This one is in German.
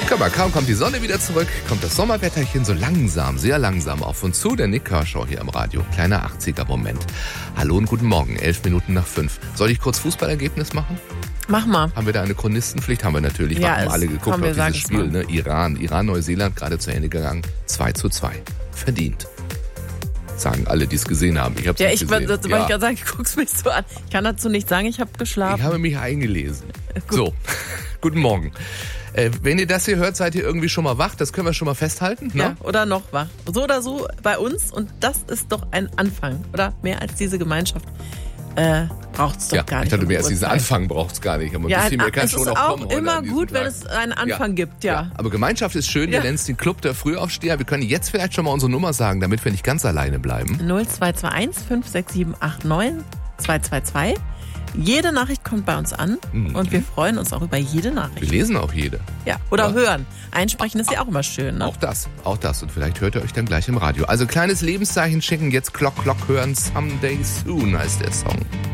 Guck mal, kaum kommt die Sonne wieder zurück, kommt das Sommerwetterchen so langsam, sehr langsam auf uns zu. Der Nick Kershaw hier im Radio. Kleiner 80er-Moment. Hallo und guten Morgen, 11 Minuten nach 5. Soll ich kurz Fußballergebnis machen? Mach mal. Haben wir da eine Chronistenpflicht? Haben wir natürlich. Ja, wir haben alle geguckt auf dieses Spiel. Ne? Iran, Neuseeland gerade zu Ende gegangen. 2:2. Verdient. Sagen alle, die es gesehen haben. Ich hab's nicht gesehen. Wollte ich gerade sagen, du guckst mich so an. Ich kann dazu nicht sagen, ich habe geschlafen. Ich habe mich eingelesen. Gut. So, guten Morgen. Wenn ihr das hier hört, seid ihr irgendwie schon mal wach. Das können wir schon mal festhalten. Ne? Ja, oder noch wach. So oder so bei uns. Und das ist doch ein Anfang. Oder mehr als diese Gemeinschaft braucht es doch gar nicht. Ich dachte, mehr als diesen Anfang braucht es gar nicht. Aber ein bisschen mehr kann schon noch kommen. Es ist auch immer gut, wenn es einen Anfang gibt, ja. Aber Gemeinschaft ist schön. Wir nennen es den Club der Frühaufsteher. Wir können jetzt vielleicht schon mal unsere Nummer sagen, damit wir nicht ganz alleine bleiben. 0221 567 89 222. Jede Nachricht kommt bei uns an und wir freuen uns auch über jede Nachricht. Wir lesen auch jede. Ja, oder hören. Einsprechen ist ja auch immer schön, ne? Auch das. Und vielleicht hört ihr euch dann gleich im Radio. Also kleines Lebenszeichen schicken, jetzt Clock hören. Someday Soon heißt der Song.